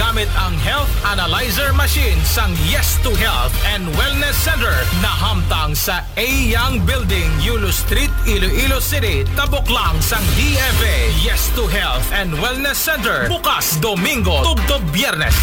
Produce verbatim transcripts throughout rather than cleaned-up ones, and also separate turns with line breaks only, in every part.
gamit ang Health Analyzer Machine sang Yes to Health and Wellness Center na hamtang sa A-Young Building, Yulo Street, Iloilo City, tabok lang sang D F A. Yes to Health and Wellness Center, bukas Domingo, tugtog Biyernes.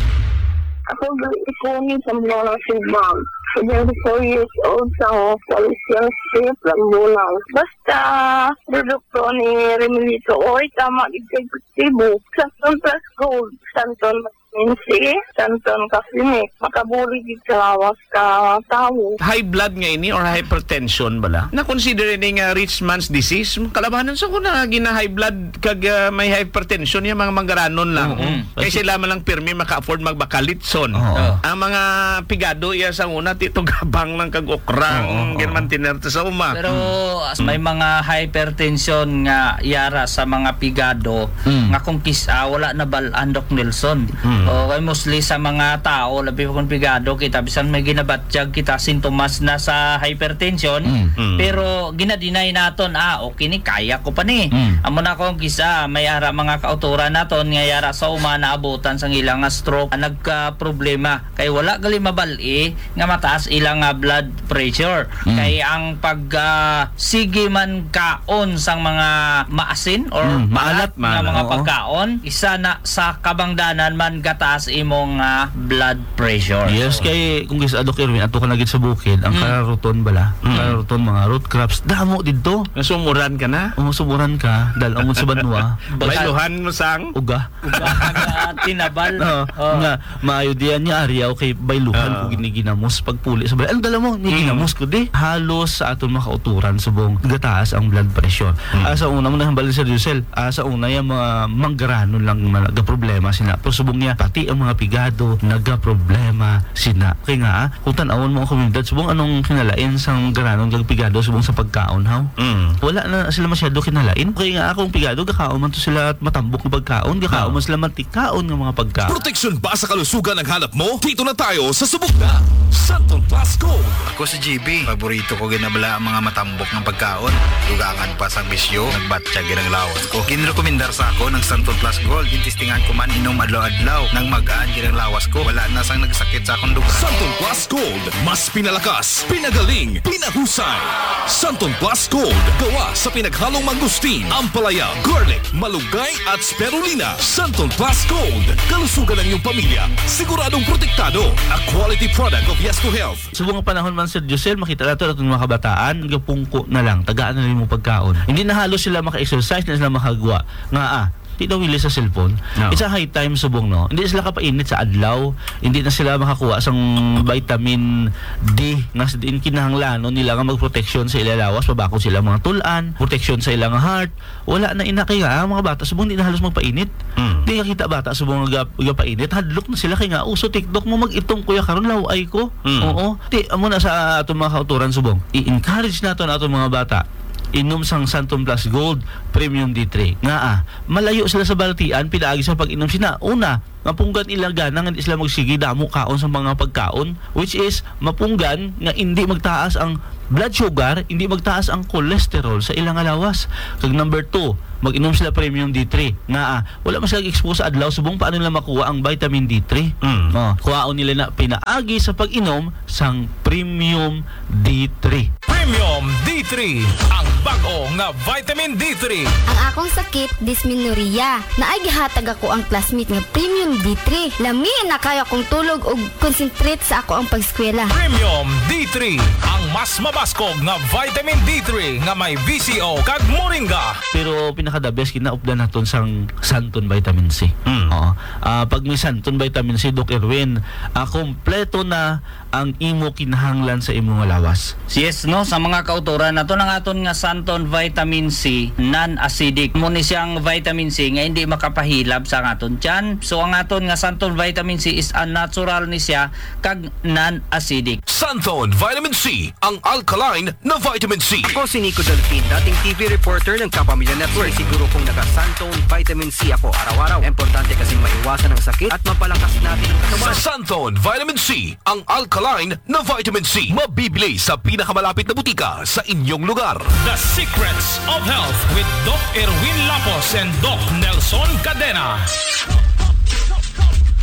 Ako ipuni sa mga sibang. seventy-four years old sa ako, Polisian Street, Lambulang. Basta, produkto ni Remilito, oy, tama, ipagpagtibo. Santon Plus Gold, Santon Minsi, Santon Kasinik, makabuli dito sa lawas ka tao.
High blood nga ini or hypertension bala? Na-consider ini nga rich man's disease? Kalabanan sa ko na gina high blood kag uh, may hypertension yung mga manggaranon lang. Mm-hmm. Kaya sila man lang pirmi maka-afford magbakalitson. Uh-huh. Ang mga pigado iya sa una tito gabang ng kag okrang, uh-huh. Ginman tinerto sa uma.
Pero as may mga hypertension nga yara sa mga pigado mm. nga kung kisa wala na balaan Doc Nelson. Mm. O kay mostly sa mga tao labi pa kung pigado kita bisan may ginabatjag kita sintomas na sa hypertension mm. pero ginadinay naton ah okay ni kaya ko pa ni. Mm. Amo na kung kisa may ara mga kauturan naton nga yara sa uma naabutan sang ilang nga stroke nagka problema kay wala gali mabal-i nga mataas ilang nga blood pressure. Mm. Kay ang pag uh, sige man kaon sang mga maasin or mm. maalat nga mga oo. Pagkaon isa na sa kabangdanan man gataas imong uh, blood pressure.
Yes, kay kung gisa Doc Erwin ato ka na gid sa bukid ang mm. kararuton bala. Mm. Kararuton mga root crops damo didto.
Nasumuran ka na?
O sumuran ka dal amon sa banwa.
Bailuhan mo sang
uga.
Uga nga tinabal.
No, oh. Nga maayo diyan niya area okay bailuhan uh. ko giniginamos pagpuli sa balay. Ang dala mo ni ginamos ko di. Halos sa aton mga kauturan subong gataas ang blood pressure. Mm. Uh, sa una mo na balin sa Rizal. Uh, sa una yung mga manggaranon lang mga problema sina. Pero subong niya pati ang mga pigado nagaproblema sina. Kaya nga, kung tanawon mo ang komunidad, subong anong kinalain sang garanong lag pigado subong sa pagkaon, haw? Mm. Wala na sila masyado kinalain. Kaya nga, akong pigado, gakaon man to sila at matambok ng pagkaon, gakaon man sila matikaon ng mga pagkaon.
Proteksyon ba sa kalusugan ang hanap mo? Dito na tayo sa subok na Santon Plus Gold.
Ako si G B, paborito ko ginabala ang mga matambok ng pagkaon. Dugangan pa sa bisyo, nagbatsyag ng lawas ko. Ginrekomendar sa ako ng Santon Plus Gold. Gintistingan ko man inom adlaw-adlaw. Nang magaan ginang lawas ko, wala na sang nagsakit sa akong dugan.
Santon Plus Gold, mas pinalakas, pinagaling, pinahusay. Santon Plus Gold, gawa sa pinaghalong mangustin, ampalaya, garlic, malunggay at spirulina. Santon Plus Gold, kalusugan ng iyong pamilya, siguradong protektado. A quality product of Yes to Health.
Subong panahon man sa Josel, makita nato atong mga kabataan, gapungko na lang, tagaan na rin mo pagkaon. Hindi na halos sila maka-exercise, na sila makagawa. Nga ah, di daw wili sa cellphone. No. It's a high time subong no. Hindi sila kapainit sa adlaw, hindi na sila makakuha sang vitamin D nga din kinahanglanon nila nga magproteksyon sa ilalawas, pabako sila mga tulan, proteksyon sa ilang heart. Wala na ina kay nga mga bata subong di na halos magpainit. Mm. Di kita bata subong nga painit, hadlok na sila kay nga uso TikTok mo mag-itong kuya karon laway ko. Mm. Oo. Di amo na sa atong mga kauturan subong. I-encourage nato na atong mga bata inom sang Santon Plus Gold Premium D three. Nga ah, malayo sila sa balatian, pinaagi sa pag-inom sina. Una, mapunggan ilaga nga hindi sila magsigi damo kaon sa mga pagkaon, which is mapunggan nga hindi magtaas ang blood sugar, hindi magtaas ang cholesterol sa ilang alawas. Kag number two, mag-inom sila Premium D three. Nga ah, wala man sila expose sa adlaw subong paano nila makuha ang vitamin D three. Mm. Oh, kuhaon nila na pinaagi sa pag-inom sang Premium D three.
Premium D three, ang bago nga vitamin D three.
Ang akong sakit, dysmenorrhea. Naay gihatag ako ang plasmid nga Premium D three. Lami na kaya kong tulog og concentrate sa ako ang pag-eskwela.
Premium D three, ang mas mabaskog nga vitamin D three nga may V C O kag moringa.
Pero pinaka-the best kinaupdan naton sang Santon Vitamin C. Mm. Oo. Uh, pag may Santon Vitamin C, Doc Erwin, uh, kompleto na ang imo kinahanglan sa imong lawas.
Yes, no, sa mga kauturan nato nang aton nga Santon Vitamin C non-acidic. Mo ni siyang vitamin C nga hindi makapahilab sa aton tiyan. So ang aton nga Santon Vitamin C is a natural ni siya kag non-acidic.
Santon Vitamin C, ang alkaline na vitamin C.
Ako si Nico Delfin, dating T V reporter ng Kapamilya Network. Siguro kung naka-Santon Vitamin C ako araw-araw. Importante kasi maiwasan ang sakit at mapalakas natin ang katawan.
Sa Santon Vitamin C, ang alkaline na vitamin C, mabibili sa pinakamalapit na butika sa inyong lugar. The Secrets of Health with Doc Erwin Lapos and Doc Nelson Cadena.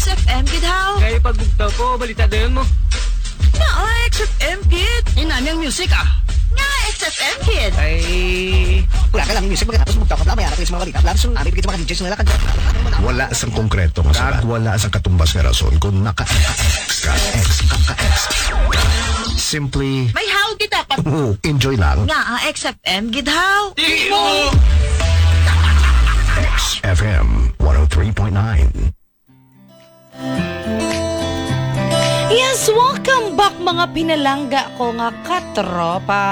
X F M, gid how?
Kaya pagbugtaw ko, balita dayon mo.
Nga, X F M, kid.
Inami ang music ah.
Nga, X F M, kid.
Ay, wala ka lang music magkatapos bugtaw ko. Lamay, anak sa mga balita. Labs yung aming bigit mga D Js na lakad.
Wala sang konkreto nga salat. Wala sang katumbas nga rason kung naka-X ka, X, kaka-X. Simply,
May how, gid dapat.
oh, enjoy lang.
Nga, X F M, gid how?
X F M one oh three point nine.
Yes, welcome back mga pinalangga ko nga katropa.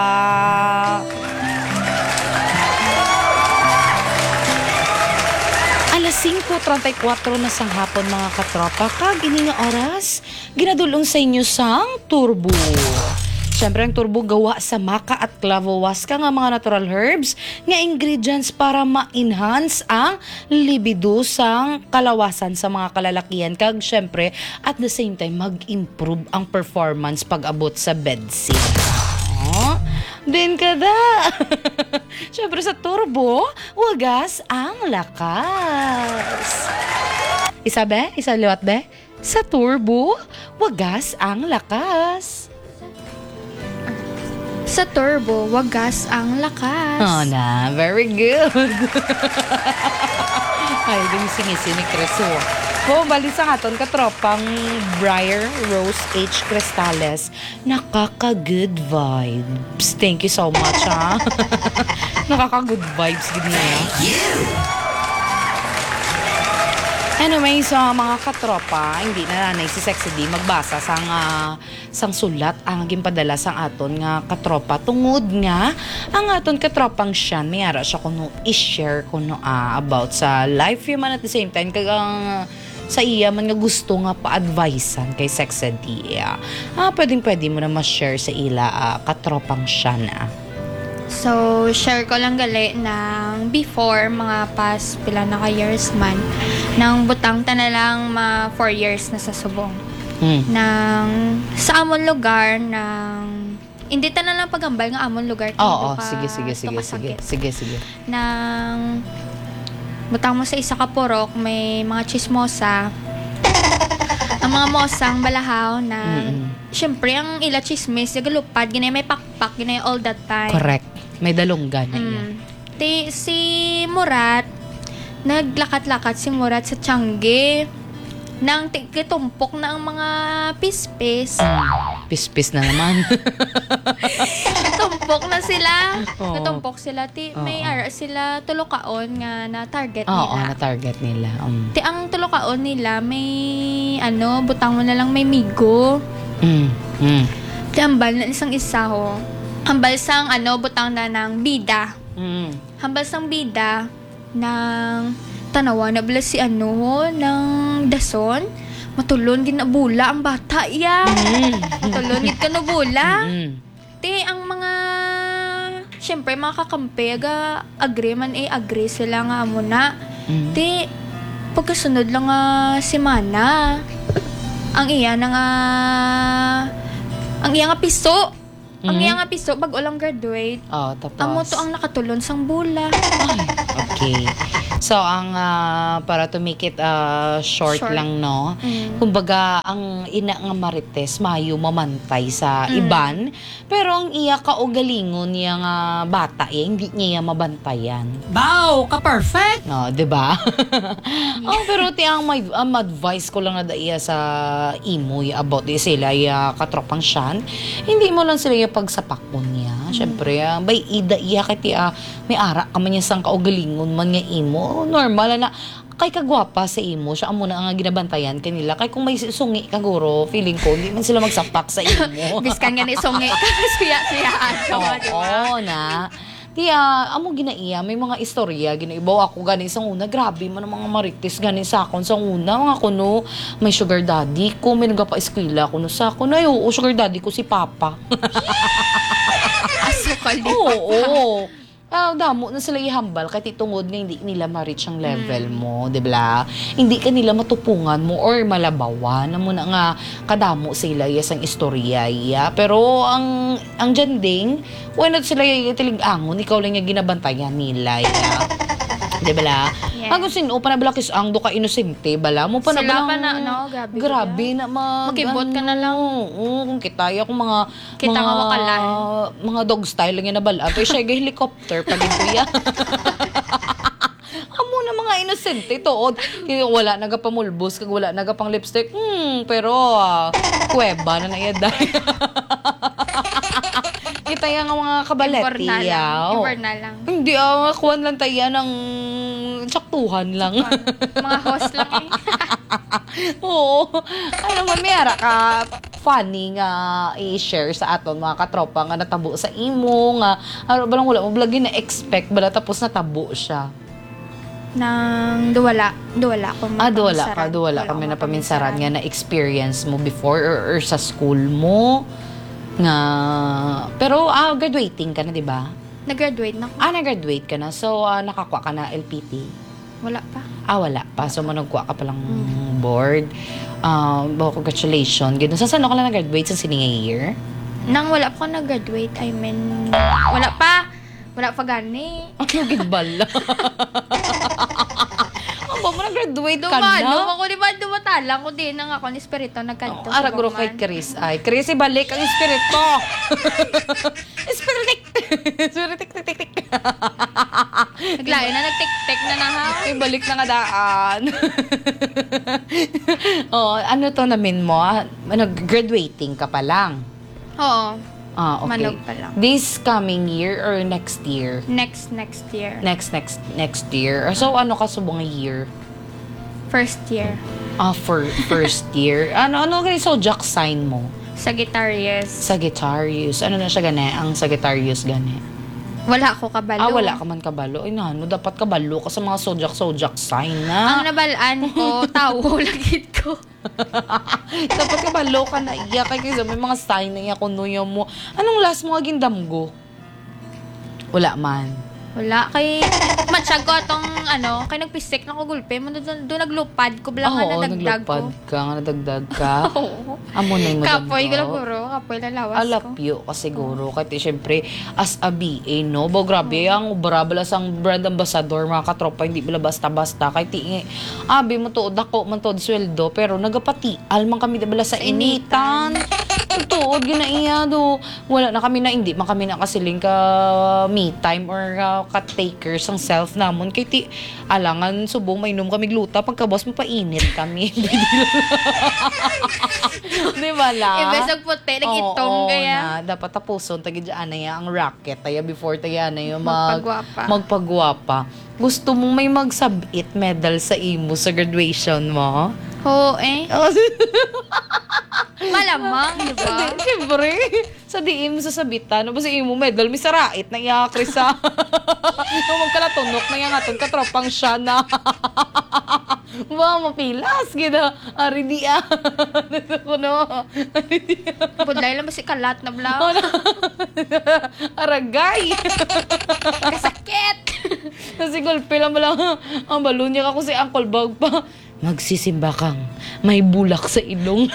Alas singko trenta y kuwatro na sang hapon mga katropa. Kag ini nga oras, ginadulong sa inyo sang turbo. Siyempre, ang turbo gawa sa maca at clavo huasca nga mga natural herbs nga ingredients para ma-enhance ang libido sang kalawasan sa mga kalalakihan. Kag siyempre, at the same time, mag-improve ang performance pag-abot sa bedsit. Oh, din ka da. Siyempre sa turbo, wagas ang lakas. Isa be? Isa liwat be? Sa turbo, wagas ang lakas.
Sa turbo, wagas ang lakas.
Oh na, very good. Ay, gumising-ising ni Chris. Oh, bali sa aton katropang Briar Rose H. Cristales. Nakaka-good vibes. Thank you so much, ha? Nakaka-good vibes, gid niya. Anyway, so mga katropa, hindi na nanay si Sexy D magbasa sang, uh, sang sulat ang gimpadala sang aton nga katropa. Tungod nga, ang aton katropang siyan, may ara siya kuno i-share kuno uh, about sa life human at the same time, kagang sa iya man nga gusto nga pa-advisean kay Sexy D. Uh, ah, pwedeng pwede mo na ma-share sa ila uh, katropang siyan. Uh.
So, share ko lang gali ng before, mga past pila na ka years man, nang butang ta na lang ma four years na sa subong.
Hmm.
Nang sa amon lugar, nang hindi ta na lang pagambal nga amon lugar.
Oo, oh, oh, sige, sige, sige, sige, sige, sige.
Nang butang mo sa isa ka purok, may mga chismosa. Ang mga mosang balahaw na, mm-hmm. syempre, ang ila chismis, nagalupad, ginay may pakpak, ginay all that time.
Correct. May dalunggan na
mm.
yan.
Ti, si Murat, naglakat-lakat si Murat sa Tiangge. Nang tikitumpok na ang mga pispis.
Mm. Pispis na naman.
Tumpok na sila.
Oo.
Natumpok sila. Ti,
Oo.
may ara sila tulokaon nga na target
Oo,
nila.
na target nila. Um.
Ti, ang tulokaon nila, may, ano, butang mo na lang may migo.
Mm. Mm.
Ti, ambal na isang isa ho. Hambal sang, ano, butang na ng bida.
Mm.
Hambal sang bida ng tanawa na bala si ano ng dason. Matulon ginabula ang bata ya.
Mm.
Matulon gid kanubula.
Mm.
Ti ang mga syempre mga kakampi aga agree man eh agree sila nga amo na.
Mm.
Ti pagkasunod lang nga si Mana. Ang iya na nga ang iya nga piso. Ang
Mm.
iya nga piso bag ulang graduate.
Oh, tapos.
Amo to ang nakatulon sang bula.
Ay, okay. So, ang ah, para to make it ah, short,
Short.
lang, no?
Mm.
Kumbaga, ang ina nga Marites, mayo mamantay sa
Mm.
iban. Pero ang iya kaugalingon niya nga bata, eh, hindi niya mabantayan.
Bow, ka-perfect.
No, 'di ba? Oh, pero ti ang may ang advice ko lang na daiya sa imoy about di sila ya katropang siyan. Hindi mo lang sila ya pagsapakon niya. Syempre, ah, bay ida iya kay ti ah, may ara ka man niya sang kaugalingon man nga imo. Normal na kay kagwapa sa imo, siya amo na nga ginabantayan kanila. Kay kung may sungi kaguro, feeling ko hindi man sila magsapak sa imo.
Biskan nga ni sungi suya-suya ato, di ba?
Oo na. Tiya, amo ginaiya, may mga istorya, ginaibaw ako gani sa una, grabe man ang mga marites gani sa akon sa una, mga kuno, may sugar daddy ko, may nagapa-eskwela kuno sa akon, ay oo, sugar daddy ko si Papa.
Asukal di
Oo,
pa.
oo. Ah, damo na sila ihambal kahit itungod nga hindi nila ma-reach ang level mo, di ba? Hindi ka nila matupungan mo or malabawan na mo na nga kadamo sila yasang istorya ya. Pero ang ang janding, why not sila tiling angon, ikaw lang yung ginabantayan nila ya. Di ba?
Yeah.
Hago sino pa na balakis ang do ka inosente bala mo pa na
Sila
balang
pa na, no, grabe,
grabe na mag
Makibot ka na lang.
Oo, kung kitaya kung mga
Kita
mga,
nga wakalan.
mga dog style lang yan na bala. Pero siya yung helicopter pa din kuya. Amo na mga inosente to. Wala nagapamulbos, kag wala nagapang lipstick. Hmm, pero uh, kuweba na naiyaday. Kita yung mga kabaleti.
Iborna lang.
yaw.
Iborna lang.
Hindi, ah, kuwan lang tayo ng saktuhan lang.
Mga host lang eh.
Oo. Ano man, mayara ka funny nga i-share sa aton mga katropa nga natabo sa imo nga ano ba lang wala mo lagi na expect bala tapos natabo siya.
Nang duwala. Duwala ko.
Ah, duwala ka. Duwala kami na paminsaran nga na experience mo before or, or sa school mo nga pero ah, graduating ka na, di ba?
Nag-graduate na ako.
Ah, nag-graduate ka na. So, ah, nakakuha ka na L P T?
Wala pa.
Ah, wala pa. So, managkuha ka palang mm. board. Um, uh, congratulations. Ganun. Saan saan ka lang nag-graduate? Sa sining year?
Nang wala pa ako nag-graduate, I mean, wala pa. Wala pa gani.
Ang lugid bala. Ang ba mo nag-graduate ka
Dumano,
na?
ako di ba dumatalang ko din ang ako ni Espiritu nagkanto.
Oh, araguro kay Chris. Ay, Chris, ibalik ang espiritu. Espiritik. Espiritik, tik, tik, tik.
Naglayo na, nagtik-tik na na ha.
Ibalik na nga daan. Oh, ano to namin mo? ah? Nag-graduating ka pa lang.
Oo.
Ah, okay.
Manog pa lang.
This coming year or next year?
Next, next year.
Next, next, next year. So, ano ka subong year?
First year.
Ah, for first year. Ano, ano kayo zodiac sign mo?
Sagittarius.
Sagittarius. Ano na siya gani? Ang Sagittarius gani?
Wala ako kabalo.
Ah, wala ka man kabalo. Ay, nano, dapat kabalo ka sa mga zodiac-zodiac sign na.
Ang nabalaan ko, tao, lagit ko.
Dapat kabalo ka na iya. Kaya kasi may mga sign na iya kung nuyo mo. Anong last mo aging damgo? Wala man.
Wala. Kay, matsyag ko atong, ano, kay nagpisik na ko gulpe. Mo doon naglupad ko. Bala nga
Oo,
nadagdag ko.
naglupad ka, nga nadagdag ka.
Oo.
Amo na yung
Kapoy ko lang
madamgo.
puro. Kapoy na lawas ko.
Alapyo ka siguro. Kasi syempre, as a B A, no? Bo, grabe, ang barabalas ang brand ambassador, mga katropa, hindi bila basta-basta. Kahit tingi, abi mo to, dako man to, sweldo, pero nagapatial man kami bala sa initan. Tuod, ginaiya do. Wala na kami na, hindi man kami na kasiling ka me time or uh, ka-takers ang self namon. Kaya ti, alangan, subong, mainom kami gluta. Pagkabos mo, painit kami. Di ba la?
Imbes nagputi, nag-itong
Oo,
kaya.
na, dapat tapuson, tagi dyan na ya, ang racket. Taya before taya na yung mag,
Magpagwapa.
magpagwapa. Gusto mong may magsabit medal sa imo sa graduation mo?
Oo eh. Malamang, di ba?
Di, siyempre. Sa diin mo sasabitan, no ba sa imo medal, may sarait na iya, Chris, ha? Nung magkalatunok na iya nga, katropang siya na. Ba, mapilas, gina. Ari di, ah. Kuno. Ari di, ah.
Budlay lang ba si kalat na bla?
Aragay.
Kasakit!
Kasi gulpe lang ba lang, ang balon niya ako si Uncle Bog pa. Magsisimba kang may bulak sa ilong.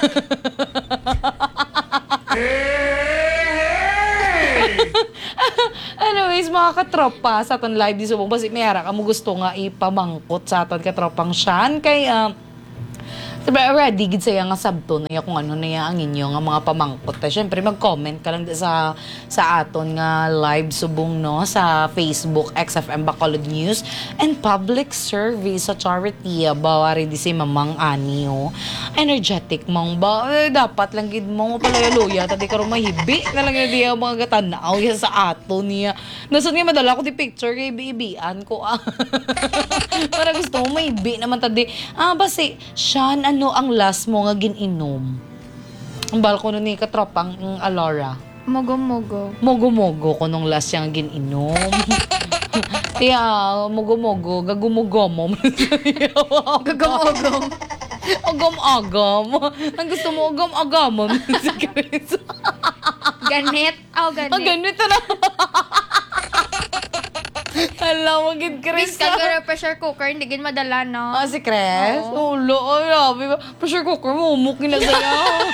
Anyways, mga katropa, sa aton live di subong basi mayara ka mo gusto nga ipamangkot sa aton katropang siyan kay uh, sabi, already, gid saya nga sabto na ya kung ano na ya ang inyo nga mga pamangkot. Eh, syempre, mag-comment ka lang sa sa aton nga live subong, no? Sa Facebook, X F M Bacolod News, and public service sa charity. Bawari di si Mamang Ani, oh. Energetic mong ba? Eh, dapat lang gid mo palaya-luya. Tadi ka rin mahibi na lang yun diya mga gatanaw yan sa aton niya. Nasaan nga madala ko di picture kay bibian ko, ah. Para gusto mo mahibi naman tadi. Ah, basi, Sean, ano ang last mo nga gininom? Ang balko nun ni katropang ang Alora.
Mogo-mogo.
Mogo-mogo ko nung last yung gininom. Kaya, mogo-mogo, gagumugomom.
Gagom-ogom.
Agam-agam. Ang gusto mo, agam-agamon. Si Chris.
Ganit. Oh, ganit.
Ang ganito na. Alam mo, gid
Chris,
Chris.
kagura pressure cooker, hindi gin madala, no?
Ah, si Chris?
Oo.
Ulo, oh, labi ba? Pressure cooker mo, umukin na sa'yo.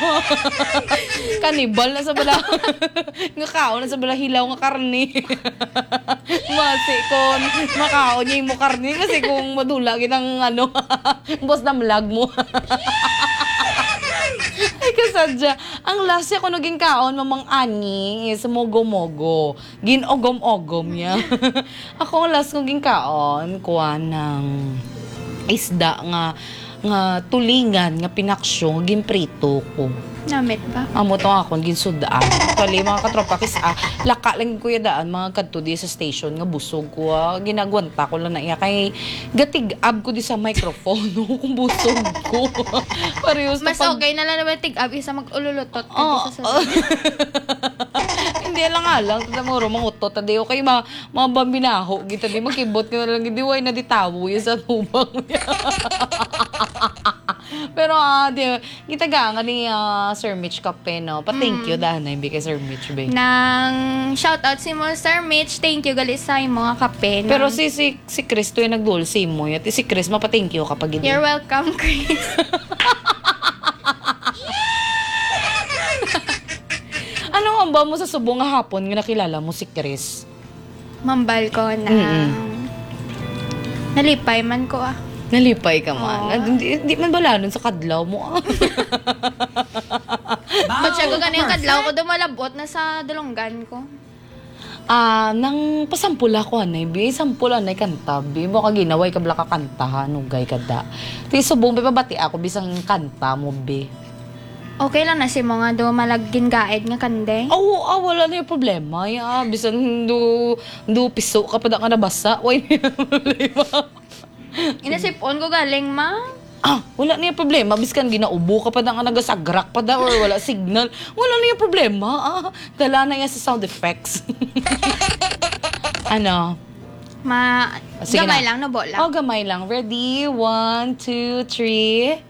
Kanibal na sa bala. Nga kao na sa bala hilaw nga karni. Masi kon, makao niya yung mo karni kasi kung madulagin ang ano, boss na vlog mo. Ay, kasadya. Ang last ko naging kaon, mamang ani, is mogo-mogo. Ginogom-ogom niya. Ako ang last kong kaon, kuha ng isda nga nga tulingan, nga pinaksyo, ginprito ko.
Namit ba?
Amo to ako, ginsudaan. Kali mga katropa, kis ah, laka lang ko daan, mga kadto di sa station, nga busog ko, ah, ginagwanta ko lang na iya, kay gatig-ab ko di sa microphone, kung busog ko. Parehas
Mas
na pag-
okay na lang naman tig-up isa mag-ululutot.
Oo.
Sa sa-
Hindi lang nga lang, tata mo ro mangutot, tadi okay, mga, mga bambinaho, kita di makibot ka na lang, hindi way na ditawo yun sa tubang. Pero ah, di, kita ga nga ni ah, Sir Mitch Kape, no? Pa-thank you, dahil na hindi kay Sir Mitch, be.
Nang shoutout si mo, Sir Mitch. Thank you, gali sa mga kape. Nang-
Pero si si si Chris to yung nagdulsi mo. At si Chris, mapa-thank you kapag hindi.
You're welcome, Chris.
Ano ang ba mo sa subong nga hapon nga nakilala mo si Chris?
Mambal ko na.
Mm-mm.
Nalipay man ko ah.
Nalipay ka man.
Oo.
Ah, Hindi, hindi man bala nun sa kadlaw mo. ah.
Ba't siya ko ganun yung kadlaw ko dumalabot na sa dulonggan ko.
Ah, nang pasampula ko anay, bi sampula anay kanta, bi mo ka ginaway ka bala ka kantahan, ugay ka da. Ti subong bi pabati ako bisang kanta mo, bi.
Okay lang na si mo nga do malagin gaed nga kande.
Oo, ah, wala na yung problema. Ya, bisan do do piso ka pa da ka nabasa. Why na yung problema?
Inasipon ko galing ma.
Ah, wala na yung problema. Biskan ginaubo ka pa da nga nagasagrak pa da or wala signal. Wala na yung problema. Ah, dala na yan sa sound effects. Ano?
Ma
Sige
gamay
na.
lang no bola.
Oh, gamay lang. Ready? One, two, three.